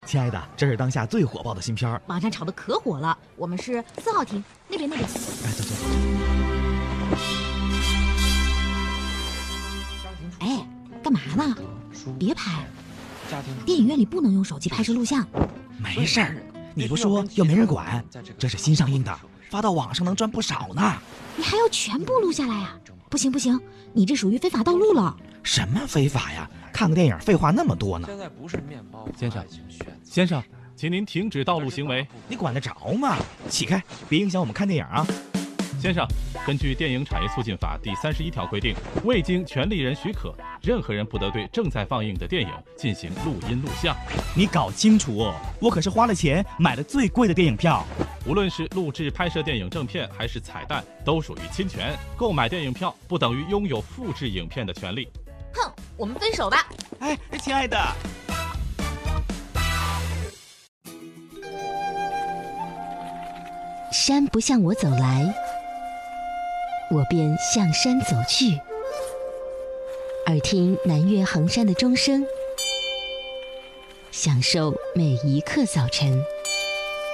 亲爱的，这是当下最火爆的新片儿， 网上炒得可火了。我们是4号厅那边。 哎，走。 哎，干嘛呢？别拍，电影院里不能用手机拍摄录像。 没事儿，你不说又没人管。这是新上映的，发到网上能赚不少呢。 你还要全部录下来呀？不行，你这属于非法盗录了。 什么非法呀？看个电影废话那么多呢。 现在不是面包， 先生，请您停止盗录行为。 你管得着吗？起开，别影响我们看电影啊！ 先生，根据电影产业促进法第31条规定，未经权利人许可，任何人不得对正在放映的电影进行录音录像。 你搞清楚哦，我可是花了钱买了最贵的电影票。 无论是录制拍摄电影正片还是彩蛋，都属于侵权。购买电影票不等于拥有复制影片的权利。 哼，我们分手吧。 哎，亲爱的。 山不向我走来，我便向山走去。耳听南岳衡山的钟声，享受每一刻早晨。